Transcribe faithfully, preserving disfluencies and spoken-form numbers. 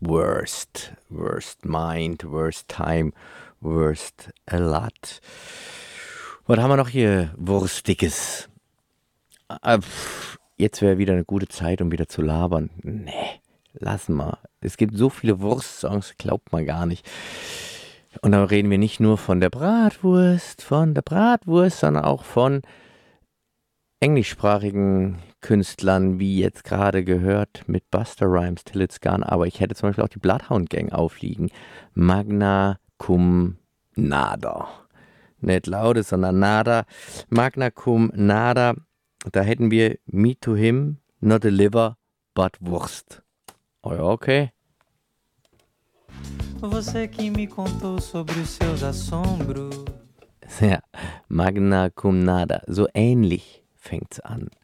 worst. Worst mind, worst time, worst a lot. Was haben wir noch hier? Wurstiges. Ah, pff, Jetzt wäre wieder eine gute Zeit, um wieder zu labern. Nee, lass mal. Es gibt so viele Wurstsongs, glaubt man gar nicht. Und da reden wir nicht nur von der Bratwurst, von der Bratwurst, sondern auch von englischsprachigen Künstlern, wie jetzt gerade gehört mit Busta Rhymes, Till It's Gone. Aber ich hätte zum Beispiel auch die Bloodhound Gang aufliegen. Magna Cum Nada. Nicht Laude, sondern Nada. Magna Cum Nada. Da hätten wir Me to Him, Not a Liver, but Wurst. Oh ja, okay. Você que me contou sobre os seus assombros. Ja, Magna Cum Nada. So ähnlich fängt's an.